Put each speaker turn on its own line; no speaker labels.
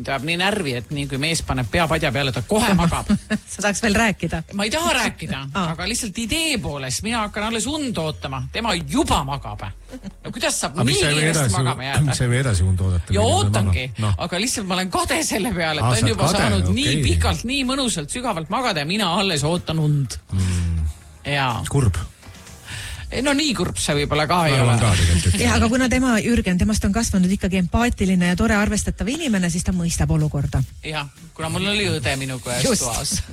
ajab nii närvi, et nii kui mees paneb pea padja peale, ta kohe magab.
Sa tahaks veel rääkida?
Ma ei taha rääkida, aga lihtsalt idee poolest mina hakkan alles und ootama. Tema juba magab. No kuidas saab nii kiiresti magama jääda?
Mis sa ei või edasi und oodata?
Ja ootangi, aga lihtsalt ma olen kade selle peale, et ta on juba saanud nii pikalt, nii mõnusalt, sügavalt magada ja mina alles ootan und.
Kurb.
No nii kurb see võib-olla ka ei ole.
Ja, aga kuna temast on kasvanud ikkagi empaatiline ja tore arvestatav inimene, siis ta mõistab olukorda.
Jah, kuna mul oli õde minuga ühes toas.